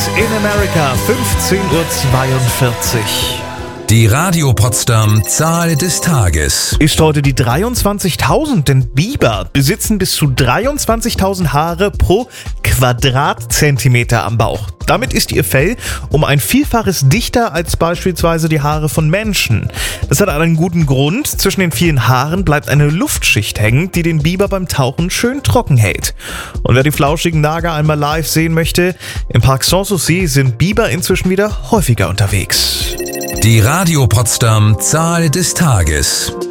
in America, 15:42 Uhr. Die Radio Potsdam Zahl des Tages. Ist heute die 23.000, denn Biber besitzen bis zu 23.000 Haare pro Quadratzentimeter am Bauch. Damit ist ihr Fell um ein Vielfaches dichter als beispielsweise die Haare von Menschen. Das hat einen guten Grund. Zwischen den vielen Haaren bleibt eine Luftschicht hängen, die den Biber beim Tauchen schön trocken hält. Und wer die flauschigen Nager einmal live sehen möchte, im Park Sanssouci sind Biber inzwischen wieder häufiger unterwegs. Die Radio Potsdam Zahl des Tages.